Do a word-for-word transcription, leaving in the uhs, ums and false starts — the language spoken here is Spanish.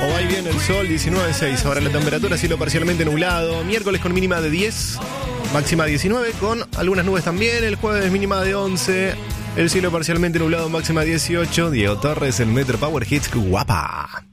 O va y viene el sol, diecinueve seis. Ahora la temperatura, cielo parcialmente nublado. Miércoles con mínima de diez, máxima diecinueve, con algunas nubes también. El jueves mínima de once. El cielo parcialmente nublado, máxima dieciocho. Diego Torres, el Metro Power Hits, guapa.